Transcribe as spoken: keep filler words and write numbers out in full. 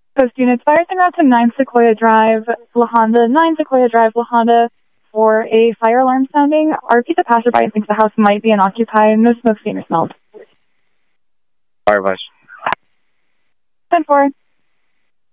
Post units, fires en route to nine Sequoia Drive, La Honda, nine Sequoia Drive, La Honda, for a fire alarm sounding. R P the passerby thinks the house might be unoccupied. No smoke seen or smelled. Fire advice. ten four.